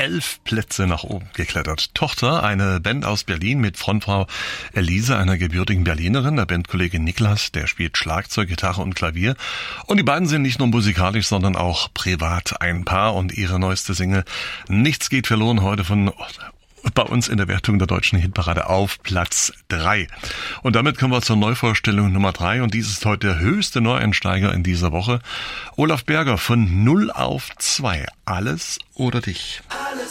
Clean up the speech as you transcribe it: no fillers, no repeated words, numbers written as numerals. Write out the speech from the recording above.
11 Plätze nach oben geklettert. Tochter, eine Band aus Berlin mit Frontfrau Elise, einer gebürtigen Berlinerin, der Bandkollege Niklas, der spielt Schlagzeug, Gitarre und Klavier. Und die beiden sind nicht nur musikalisch, sondern auch privat ein Paar. Und ihre neueste Single Nichts geht verloren heute bei uns in der Wertung der deutschen Hitparade auf Platz 3. Und damit kommen wir zur Neuvorstellung Nummer 3 und dies ist heute der höchste Neueinsteiger in dieser Woche. Olaf Berger von 0 auf 2. Alles oder dich.